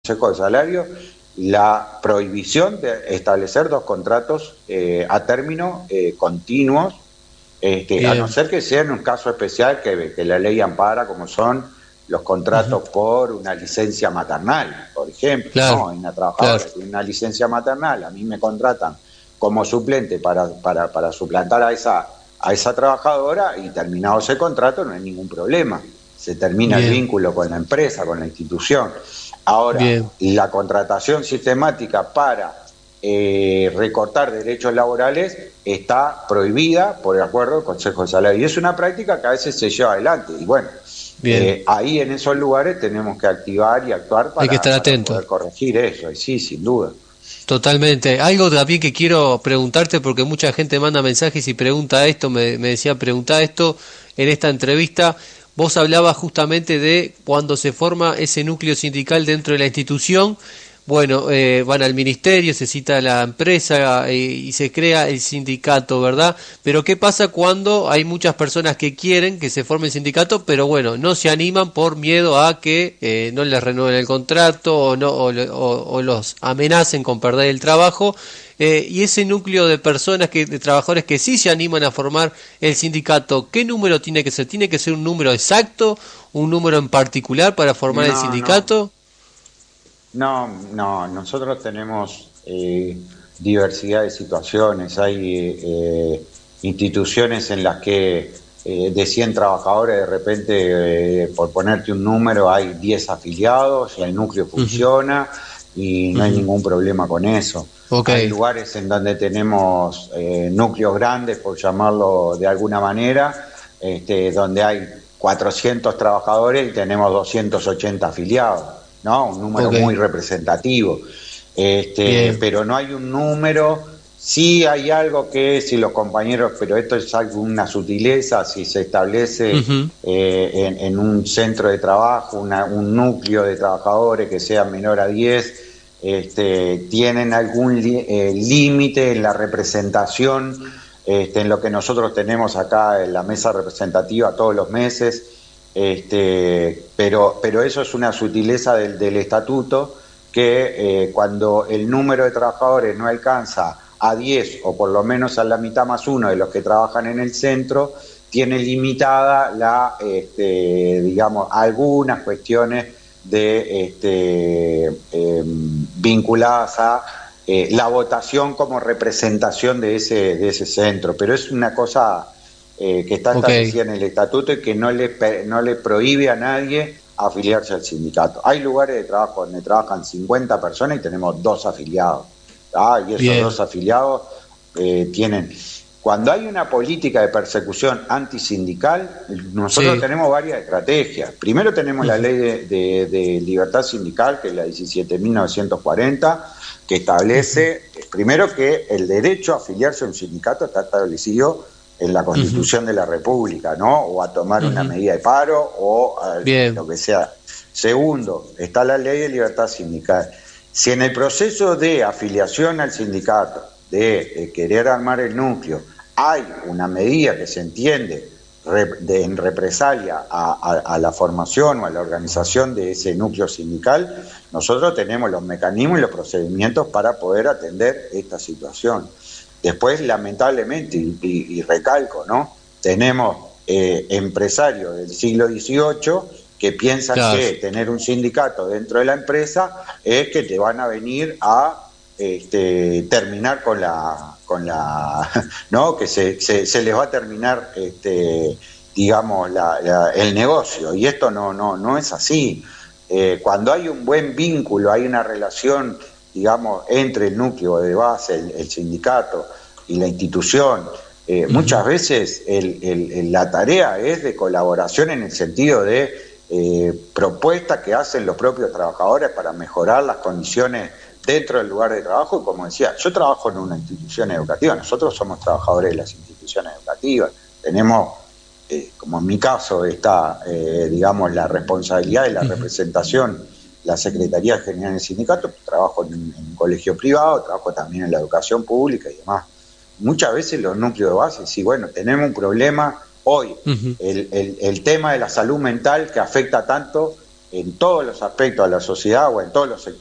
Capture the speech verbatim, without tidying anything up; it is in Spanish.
Consejo de Salario la prohibición de establecer dos contratos eh, a término eh, continuos, este, a no Bien. ser que sea en un caso especial que, que la ley ampara, como son los Ujú. contratos por una licencia maternal, por ejemplo, Claro, ¿no? Hay una claro. trabajadora que tiene una licencia maternal, a mí me contratan como suplente para, para, para suplantar a esa, a esa trabajadora y terminado ese contrato no hay ningún problema. Se termina el Bien, vínculo con la empresa, con la institución. Ahora, bien. la contratación sistemática para eh, recortar derechos laborales está prohibida por el acuerdo del Consejo de Salario. Y es una práctica que a veces se lleva adelante. Y bueno, Bien. eh, ahí en esos lugares tenemos que activar y actuar Hay que para, estar para atento. poder corregir eso. Y sí, sin duda. Totalmente. Algo también que quiero preguntarte, porque mucha gente manda mensajes y pregunta esto, me, me decía, pregunta esto en esta entrevista. Vos hablabas justamente de cuando se forma ese núcleo sindical dentro de la institución. Bueno, eh, van al ministerio, se cita a la empresa eh, y se crea el sindicato, ¿verdad? Pero ¿qué pasa cuando hay muchas personas que quieren que se forme el sindicato, pero bueno, no se animan por miedo a que eh, no les renueven el contrato o, no, o, o, o los amenacen con perder el trabajo? Eh, y ese núcleo de personas, que, de trabajadores que sí se animan a formar el sindicato, ¿qué número tiene que ser? ¿Tiene que ser un número exacto, un número en particular para formar el No, no, sindicato? no, no. Nosotros tenemos eh, diversidad de situaciones. Hay eh, instituciones en las que eh, de cien trabajadores de repente, eh, por ponerte un número, hay diez afiliados y el núcleo Ujú, funciona y no hay ujú. ningún problema con eso. Ok, Hay lugares en donde tenemos eh, núcleos grandes, por llamarlo de alguna manera, este, donde hay cuatrocientos trabajadores y tenemos doscientos ochenta afiliados, ¿no? Un número ok, muy representativo. Este, bien. pero no hay un número, sí hay algo que si los compañeros, pero esto es algo, una sutileza, si se establece Ujú, eh, en, en, un centro de trabajo, una, un núcleo de trabajadores que sea menor a diez, este, tienen algún eh, límite en la representación, este, en lo que nosotros tenemos acá en la mesa representativa todos los meses, este, pero, pero eso es una sutileza del, del estatuto que eh, cuando el número de trabajadores no alcanza a diez o por lo menos a la mitad más uno de los que trabajan en el centro, tiene limitada la, este, digamos, algunas cuestiones de, este, eh, vinculadas a eh, la votación como representación de ese, de ese centro, pero es una cosa eh, que está ok, establecida en el estatuto y que no le, no le prohíbe a nadie afiliarse al sindicato. Hay lugares de trabajo donde trabajan cincuenta personas y tenemos dos afiliados. ¿Ah? Y esos bien. dos afiliados eh, tienen... Cuando hay una política de persecución antisindical, nosotros Sí. tenemos varias estrategias. Primero tenemos la Ujú, ley de, de, de libertad sindical, que es la diecisiete mil novecientos cuarenta, que ujú, establece, primero, que el derecho a afiliarse a un sindicato está establecido en la ujú, Constitución de la República, ¿no? O a tomar una ujú. medida de paro o eh, Bien. lo que sea. Segundo, está la ley de libertad sindical. Si en el proceso de afiliación al sindicato, de eh, querer armar el núcleo, hay una medida que se entiende re, de, en represalia a, a, a la formación o a la organización de ese núcleo sindical, nosotros tenemos los mecanismos y los procedimientos para poder atender esta situación. Después, lamentablemente, y, y, y recalco, ¿no? Tenemos eh, empresarios del siglo dieciocho que piensan Claro. que tener un sindicato dentro de la empresa es que te van a venir a este, terminar con la, con la, ¿no? Que se, se, se les va a terminar, este, digamos, la, la, el negocio. Y esto no, no, no es así. Eh, cuando hay un buen vínculo, hay una relación, digamos, entre el núcleo de base, el, el sindicato y la institución, eh, Ujú. muchas veces el, el, la tarea es de colaboración en el sentido de eh, propuestas que hacen los propios trabajadores para mejorar las condiciones dentro del lugar de trabajo. Y como decía, yo trabajo en una institución educativa, nosotros somos trabajadores de las instituciones educativas, tenemos, eh, como en mi caso, está, eh, digamos, la responsabilidad de la Ujú. representación, la Secretaría General del Sindicato, trabajo en, en un colegio privado, trabajo también en la educación pública y demás. Muchas veces los núcleos de base, sí, bueno, tenemos un problema hoy, Ujú. el, el, el tema de la salud mental que afecta tanto en todos los aspectos de la sociedad o en todos los sectores